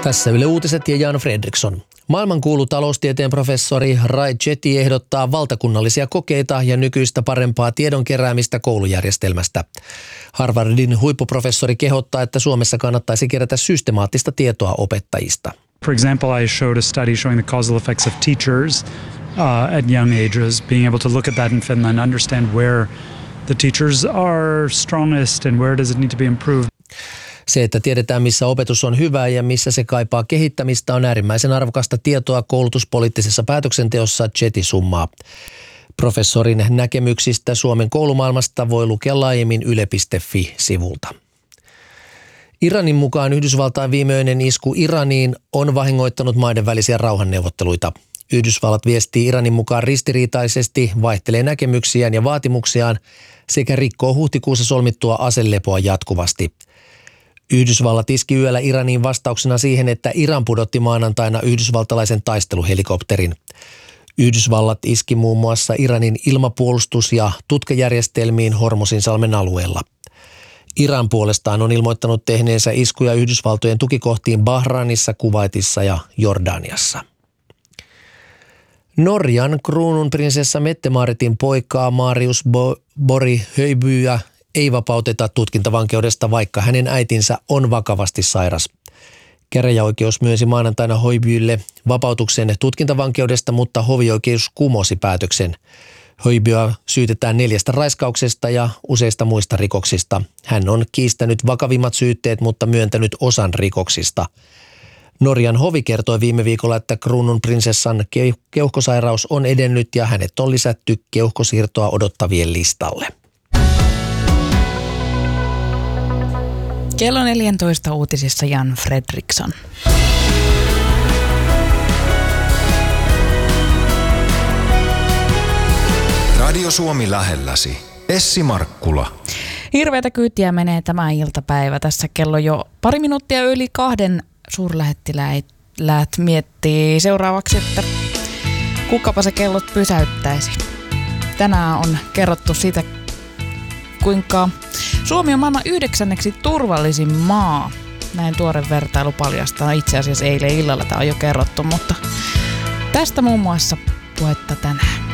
Tässä Yle Uutiset ja Jan Fredriksson. Maailmankuulu taloustieteen professori Ray Chetty ehdottaa valtakunnallisia kokeita ja nykyistä parempaa tiedon keräämistä koulujärjestelmästä. Harvardin huippuprofessori kehottaa, että Suomessa kannattaisi kerätä systemaattista tietoa opettajista. For example, I showed a study showing the causal effects of teachers at young ages, being able to look at that in Finland, understand where the teachers are strongest and where does it need to be improved. Se, että tiedetään missä opetus on hyvää ja missä se kaipaa kehittämistä, on äärimmäisen arvokasta tietoa koulutuspoliittisessa päätöksenteossa, Chetty summaa. Professorin näkemyksistä Suomen koulumaailmasta voi lukea laajemmin yle.fi-sivulta. Iranin mukaan Yhdysvaltain viimeinen isku Iraniin on vahingoittanut maiden välisiä rauhanneuvotteluita. Yhdysvallat viestii Iranin mukaan ristiriitaisesti, vaihtelee näkemyksiään ja vaatimuksiaan sekä rikkoo huhtikuussa solmittua aselepoa jatkuvasti. Yhdysvallat iski yöllä Iraniin vastauksena siihen, että Iran pudotti maanantaina yhdysvaltalaisen taisteluhelikopterin. Yhdysvallat iski muun muassa Iranin ilmapuolustus- ja tutkajärjestelmiin Hormuzinsalmen alueella. Iran puolestaan on ilmoittanut tehneensä iskuja Yhdysvaltojen tukikohtiin Bahrainissa, Kuwaitissa ja Jordaniassa. Norjan kruununprinsessa Mette-Maaritin poikaa Marius Borg Højbyä ei vapauteta tutkintavankeudesta, vaikka hänen äitinsä on vakavasti sairas. Käräjäoikeus myönsi maanantaina Højbylle vapautuksen tutkintavankeudesta, mutta hovioikeus kumosi päätöksen. Højbyä syytetään 4 raiskauksesta ja useista muista rikoksista. Hän on kiistänyt vakavimmat syytteet, mutta myöntänyt osan rikoksista. Norjan hovi kertoi viime viikolla, että kruununprinsessan keuhkosairaus on edennyt ja hänet on lisätty keuhkosiirtoa odottavien listalle. Kello 14 uutisissa Jan Fredriksson. Radio Suomi lähelläsi. Essi Markkula. Hirveätä kyytiä menee tämä iltapäivä. Tässä kello jo pari minuuttia yli 2 suurlähettiläät miettii seuraavaksi, että kukapa se kellot pysäyttäisi. Tänään on kerrottu siitä, kuinka Suomi on maailman 9. turvallisin maa. Näin tuore vertailu paljastaa. Itse asiassa eilen illalla tämä on jo kerrottu, mutta tästä muun muassa puhetta tänään.